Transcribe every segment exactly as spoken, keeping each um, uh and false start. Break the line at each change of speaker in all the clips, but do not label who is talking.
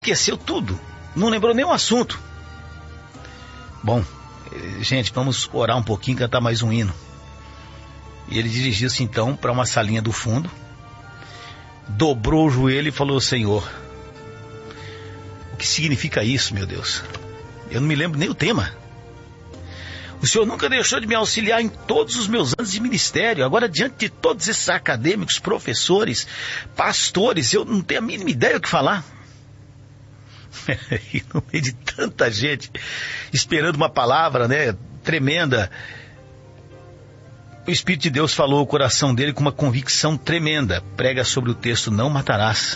esqueceu tudo, não lembrou nenhum assunto. Bom, gente, vamos orar um pouquinho, cantar mais um hino. E ele dirigiu-se então para uma salinha do fundo, dobrou o joelho e falou: Senhor, o que significa isso, meu Deus? Eu não me lembro nem o tema. O Senhor nunca deixou de me auxiliar em todos os meus anos de ministério. Agora, diante de todos esses acadêmicos, professores, pastores, eu não tenho a mínima ideia do que falar. E no meio de tanta gente esperando uma palavra, né, tremenda, o Espírito de Deus falou ao coração dele com uma convicção tremenda: prega sobre o texto, não matarás.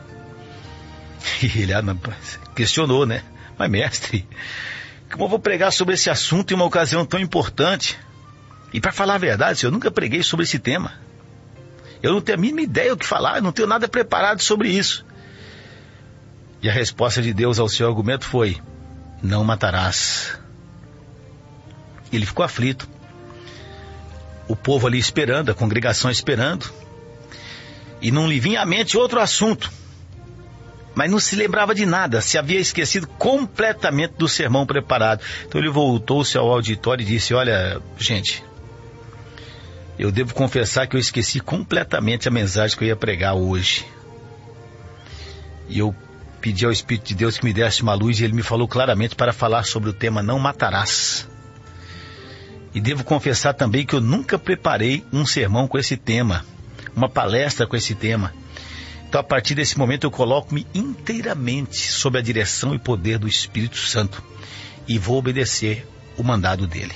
E ele questionou, né? Mas mestre, como eu vou pregar sobre esse assunto em uma ocasião tão importante? E para falar a verdade, eu nunca preguei sobre esse tema. Eu não tenho a mínima ideia do que falar, eu não tenho nada preparado sobre isso. E a resposta de Deus ao seu argumento foi: não matarás. Ele ficou aflito. O povo ali esperando, a congregação esperando. E não lhe vinha à mente outro assunto. Mas não se lembrava de nada, se havia esquecido completamente do sermão preparado. Então ele voltou-se ao auditório e disse: olha, gente, eu devo confessar que eu esqueci completamente a mensagem que eu ia pregar hoje. E eu pedi ao Espírito de Deus que me desse uma luz, e ele me falou claramente para falar sobre o tema não matarás. E devo confessar também que eu nunca preparei um sermão com esse tema, uma palestra com esse tema. Então, a partir desse momento, eu coloco-me inteiramente sob a direção e poder do Espírito Santo e vou obedecer o mandado dele.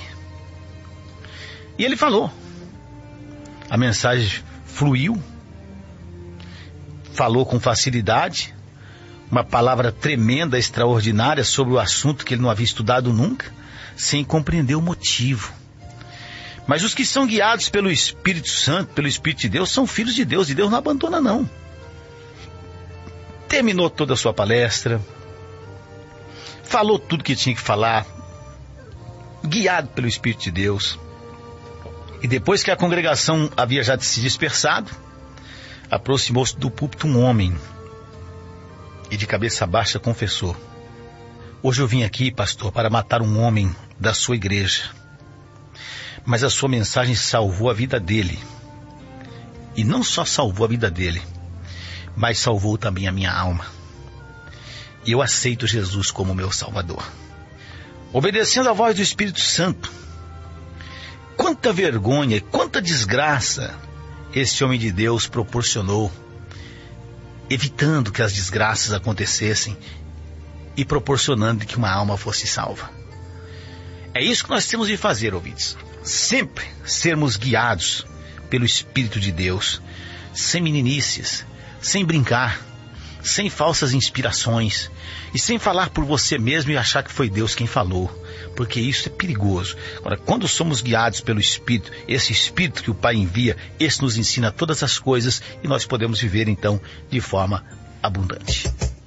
E ele falou. A mensagem fluiu, falou com facilidade, uma palavra tremenda, extraordinária sobre o assunto que ele não havia estudado nunca, sem compreender o motivo. Mas os que são guiados pelo Espírito Santo, pelo Espírito de Deus, são filhos de Deus, e Deus não abandona, não. Terminou toda a sua palestra, falou tudo que tinha que falar, guiado pelo Espírito de Deus. E depois que a congregação havia já se dispersado, aproximou-se do púlpito um homem, e de cabeça baixa confessou: hoje eu vim aqui, pastor, para matar um homem da sua igreja. Mas a sua mensagem salvou a vida dele. E não só salvou a vida dele, mas salvou também a minha alma. E eu aceito Jesus como meu Salvador. Obedecendo à voz do Espírito Santo, quanta vergonha, quanta desgraça esse homem de Deus proporcionou, evitando que as desgraças acontecessem e proporcionando que uma alma fosse salva. É isso que nós temos de fazer, ouvintes. Sempre sermos guiados pelo Espírito de Deus, sem meninices, sem brincar, sem falsas inspirações, e sem falar por você mesmo e achar que foi Deus quem falou, porque isso é perigoso. Agora, quando somos guiados pelo Espírito, esse Espírito que o Pai envia, esse nos ensina todas as coisas, e nós podemos viver então de forma abundante.